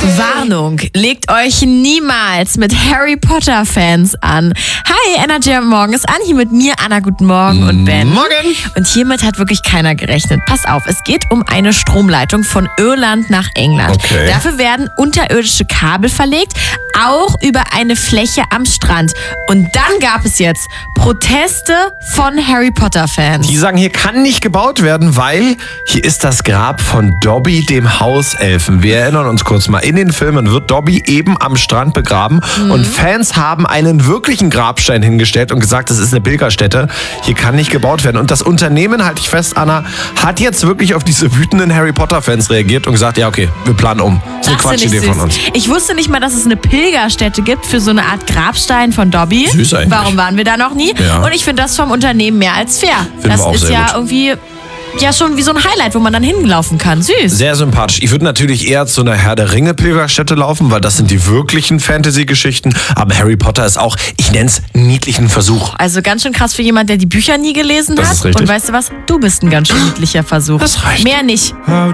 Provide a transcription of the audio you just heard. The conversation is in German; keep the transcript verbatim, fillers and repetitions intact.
Warnung, legt euch niemals mit Harry Potter Fans an. Hi, Energy am Morgen ist Anni mit mir, Anna, guten Morgen und Ben. Morgen. Und hiermit hat wirklich keiner gerechnet. Pass auf, es geht um eine Stromleitung von Irland nach England. Okay. Dafür werden unterirdische Kabel verlegt, auch über eine Fläche am Strand. Und dann gab es jetzt Proteste von Harry Potter Fans. Die sagen, hier kann nicht gebaut werden, weil hier ist das Grab von Dobby, dem Hauselfen. Wir erinnern uns kurz mal, in den Filmen wird Dobby eben am Strand begraben mhm. und Fans haben einen wirklichen Grabstein hingestellt und gesagt, das ist eine Pilgerstätte, hier kann nicht gebaut werden. Und das Unternehmen, halte ich fest, Anna, hat jetzt wirklich auf diese wütenden Harry Potter Fans reagiert und gesagt, ja okay, wir planen um. So eine Quatschidee von uns. Ich wusste nicht mal, dass es eine Pilgerstätte gibt für so eine Art Grabstein von Dobby. Süß eigentlich. Warum waren wir da noch nie? Ja. Und ich finde das vom Unternehmen mehr als fair. Finden das wir auch ist sehr ja gut. irgendwie ja schon wie so ein Highlight, wo man dann hinlaufen kann. Süß. Sehr sympathisch. Ich würde natürlich eher zu einer Herr der Ringe Pilgerstätte laufen, weil das sind die wirklichen Fantasy-Geschichten. Aber Harry Potter ist auch, ich nenne es, niedlichen Versuch. Also ganz schön krass für jemanden, der die Bücher nie gelesen Das hat. ist richtig. Und weißt du was? Du bist ein ganz schön niedlicher Versuch. Das reicht. Mehr nicht. How